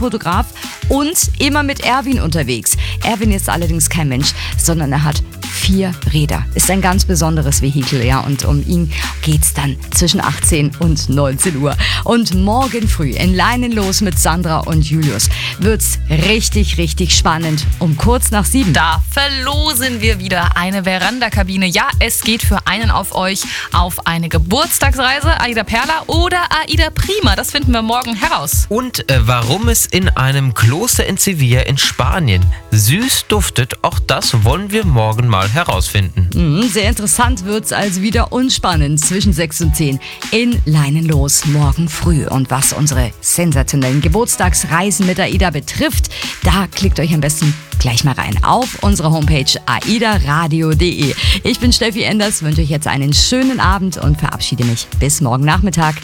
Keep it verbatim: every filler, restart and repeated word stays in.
Fotograf und immer mit Erwin unterwegs. Erwin ist allerdings kein Mensch, sondern er hat vier Räder. Ist ein ganz besonderes Vehikel, ja. Und um ihn geht's dann zwischen achtzehn und neunzehn Uhr. Und morgen früh in Leinenlos mit Sandra und Julius wird's richtig, richtig spannend. Um kurz nach sieben. Da verlosen wir wieder eine Veranda-Kabine. Ja, es geht für einen auf euch auf eine Geburtstagsreise, Aida Perla oder Aida Prima. Das finden wir morgen heraus. Und äh, warum es in einem Kloster in Sevilla in Spanien süß duftet, auch das wollen wir morgen mal herausfinden. Mhm, sehr interessant wird's also wieder und spannend zwischen sechs und zehn in Leinenlos morgen früh. Und was unsere sensationellen Geburtstagsreisen mit Aida betrifft, da klickt euch am besten gleich mal rein auf unsere Homepage aida radio punkt de. Ich bin Steffi Enders, wünsche euch jetzt einen schönen Abend und verabschiede mich bis morgen Nachmittag.